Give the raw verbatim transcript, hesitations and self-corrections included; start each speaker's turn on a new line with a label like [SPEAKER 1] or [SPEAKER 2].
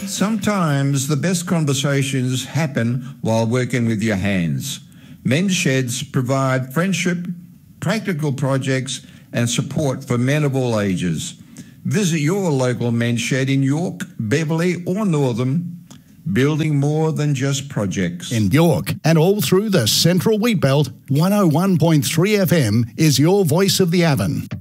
[SPEAKER 1] Sometimes the best conversations happen while working with your hands. Men's Sheds provide friendship, practical projects and support for men of all ages. Visit your local Men's Shed in York, Beverley or Northam, building more than just projects.
[SPEAKER 2] In York and all through the Central Wheatbelt, one oh one point three F M is your voice of the Avon.